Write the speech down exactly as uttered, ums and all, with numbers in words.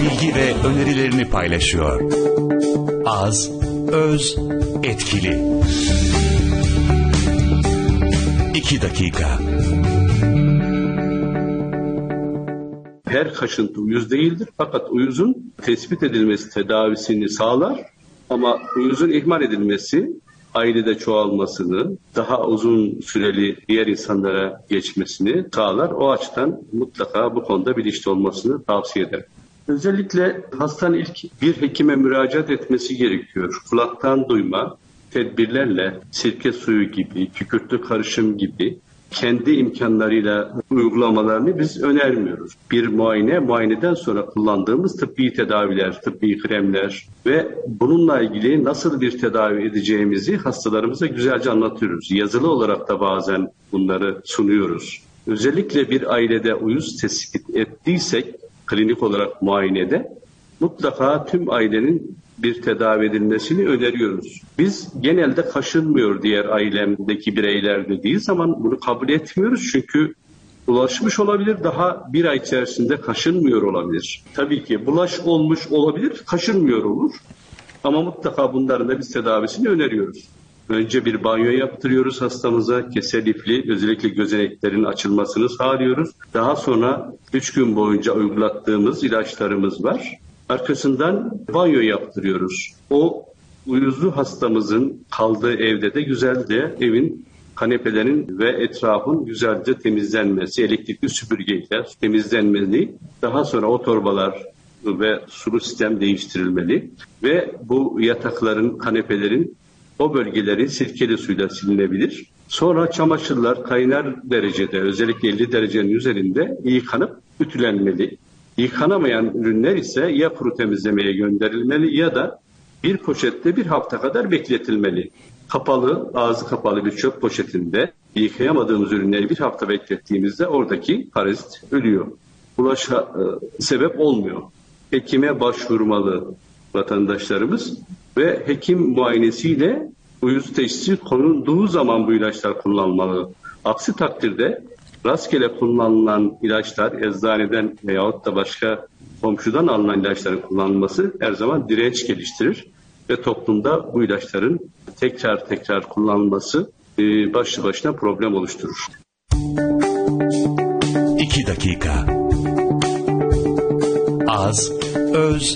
bilgi ve önerilerini paylaşıyor. Az, öz, etkili. İki dakika. Her kaşıntı uyuz değildir fakat uyuzun tespit edilmesi tedavisini sağlar ama uyuzun ihmal edilmesi ailede çoğalmasını, daha uzun süreli diğer insanlara geçmesini sağlar. O açıdan mutlaka bu konuda bilinçli olmasını tavsiye ederim. Özellikle hastanın ilk bir hekime müracaat etmesi gerekiyor. Kulaktan duyma tedbirlerle sirke suyu gibi, kükürtlü karışım gibi kendi imkanlarıyla uygulamalarını biz önermiyoruz. Bir muayene, muayeneden sonra kullandığımız tıbbi tedaviler, tıbbi kremler ve bununla ilgili nasıl bir tedavi edeceğimizi hastalarımıza güzelce anlatıyoruz. Yazılı olarak da bazen bunları sunuyoruz. Özellikle bir ailede uyuz tespit ettiysek klinik olarak muayenede mutlaka tüm ailenin bir tedavi edilmesini öneriyoruz. Biz genelde kaşınmıyor diğer ailemdeki bireyler dediği zaman bunu kabul etmiyoruz çünkü bulaşmış olabilir, daha bir ay içerisinde kaşınmıyor olabilir. Tabii ki bulaş olmuş olabilir, kaşınmıyor olur ama mutlaka bunların da biz tedavisini öneriyoruz. Önce bir banyo yaptırıyoruz hastamıza, kese lifli, özellikle gözeneklerin açılmasını sağlıyoruz. Daha sonra üç gün boyunca uygulattığımız ilaçlarımız var. Arkasından banyo yaptırıyoruz. O uyuzlu hastamızın kaldığı evde de güzelce evin kanepelerin ve etrafın güzelce temizlenmesi, elektrikli süpürgeyle temizlenmeli. Daha sonra o torbalar ve sulu sistem değiştirilmeli ve bu yatakların, kanepelerin o bölgeleri sirkeli suyla silinebilir. Sonra çamaşırlar kaynar derecede, özellikle elli derecenin üzerinde yıkanıp ütülenmeli. Yıkanamayan ürünler ise ya kuru temizlemeye gönderilmeli ya da bir poşette bir hafta kadar bekletilmeli. Kapalı, ağzı kapalı bir çöp poşetinde yıkayamadığımız ürünleri bir hafta beklettiğimizde oradaki parazit ölüyor. Bulaşa e, sebep olmuyor. Hekime başvurmalı vatandaşlarımız ve hekim muayenesiyle uyuz teşhisi konulduğu zaman bu ilaçlar kullanılmalı. Aksi takdirde rastgele kullanılan ilaçlar, eczaneden veyahut da başka komşudan alınan ilaçların kullanılması her zaman direnç geliştirir ve toplumda bu ilaçların tekrar tekrar kullanılması e, başlı başına problem oluşturur. İki dakika. Az, öz,